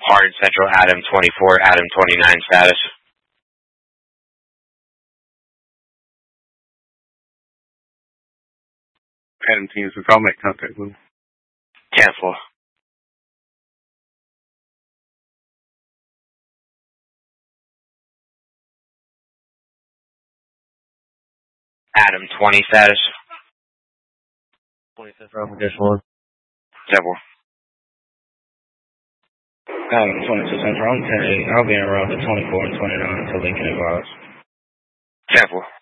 Hard Central, Adam 24, Adam 29 status. Adam teams, I'll make contact with him. 10-4. Adam 20 status. 25th row, condition 1. 10-4. Adam 22 Central, I'm 10-8. I'll be in route to 24 and 29 to Lincoln advised. 10-4.